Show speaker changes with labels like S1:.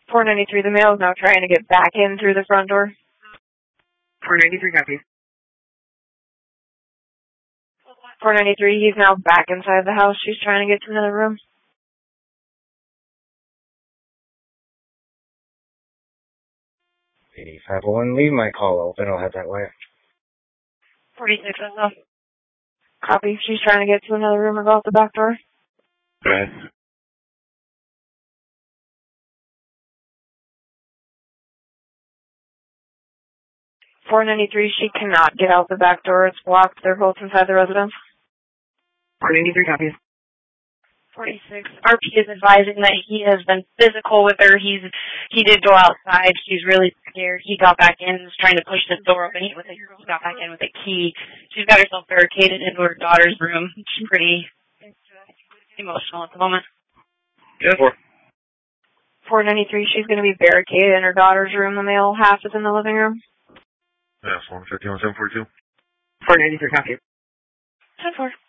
S1: 493, the male is now trying to get back in through the front door.
S2: 493, copy.
S1: 493, he's now back inside the house. She's trying to get to another room.
S3: 8501, leave my call open. I'll head that way.
S1: 46, that's off. Copy. She's trying to get to another room or go out the back door.
S4: Go ahead.
S1: 493, she cannot get out the back door. It's blocked. They're both inside the residence.
S2: 493, copy.
S1: 46. RP is advising that he has been physical with her. He did go outside. She's really scared. He got back in, was trying to push the door open. He got back in with a key. She's got herself barricaded into her daughter's room. She's pretty emotional at the moment.
S4: Yes,
S1: 493, she's going to be barricaded in her daughter's room. The male half is in the living room.
S4: Yes, 151, 742.
S2: 493, copy.
S1: 10-4.